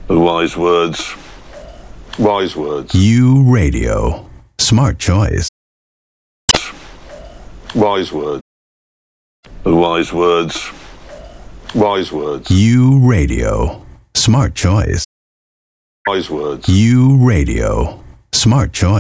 Wise words. Wise words. U Radio. Smart choice. Wise words. Wise words. Wise words. U Radio. Smart choice. Wise words. U Radio. Smart choice.